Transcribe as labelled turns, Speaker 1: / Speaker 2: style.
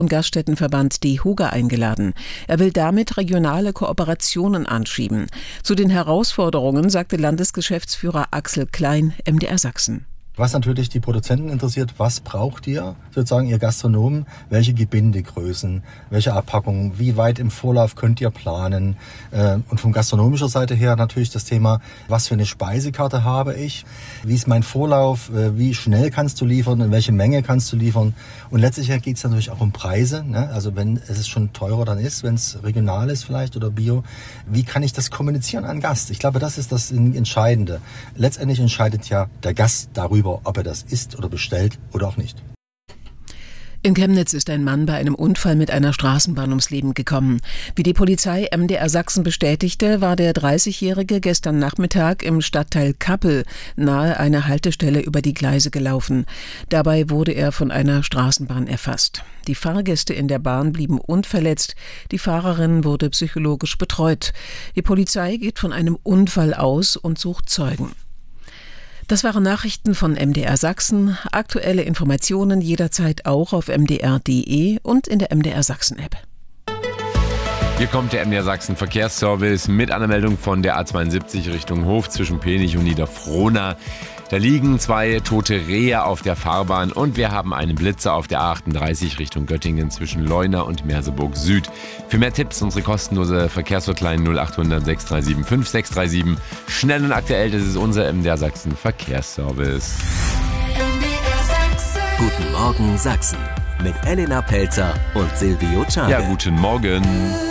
Speaker 1: und Gaststättenverband DEHOGA eingeladen. Er will damit regionale Kooperationen anschieben. Zu den Herausforderungen sagte Landesgeschäftsführer Axel Klein, MDR Sachsen.
Speaker 2: Was natürlich die Produzenten interessiert, was braucht ihr, sozusagen ihr Gastronomen, welche Gebindegrößen, welche Abpackungen, wie weit im Vorlauf könnt ihr planen. Und von gastronomischer Seite her natürlich das Thema, was für eine Speisekarte habe ich, wie ist mein Vorlauf, wie schnell kannst du liefern, in welche Menge kannst du liefern. Und letztlich geht es natürlich auch um Preise, ne? Also wenn es schon teurer dann ist, wenn es regional ist vielleicht oder bio, wie kann ich das kommunizieren an Gast? Ich glaube, das ist das Entscheidende. Letztendlich entscheidet ja der Gast darüber, ob er das isst oder bestellt oder auch nicht.
Speaker 1: In Chemnitz ist ein Mann bei einem Unfall mit einer Straßenbahn ums Leben gekommen. Wie die Polizei MDR Sachsen bestätigte, war der 30-Jährige gestern Nachmittag im Stadtteil Kappel nahe einer Haltestelle über die Gleise gelaufen. Dabei wurde er von einer Straßenbahn erfasst. Die Fahrgäste in der Bahn blieben unverletzt. Die Fahrerin wurde psychologisch betreut. Die Polizei geht von einem Unfall aus und sucht Zeugen. Das waren Nachrichten von MDR Sachsen. Aktuelle Informationen jederzeit auch auf mdr.de und in der MDR Sachsen-App.
Speaker 3: Hier kommt der MDR Sachsen Verkehrsservice mit einer Meldung von der A72 Richtung Hof zwischen Penich und Niederfrohna. Da liegen 2 tote Rehe auf der Fahrbahn und wir haben einen Blitzer auf der A38 Richtung Göttingen zwischen Leuna und Merseburg Süd. Für mehr Tipps unsere kostenlose Verkehrshotline 0800 637 5637. Schnell und aktuell, das ist unser MDR Sachsen Verkehrsservice.
Speaker 4: Guten Morgen Sachsen mit Elena Pelzer und Silvio Czarne.
Speaker 3: Ja, guten Morgen.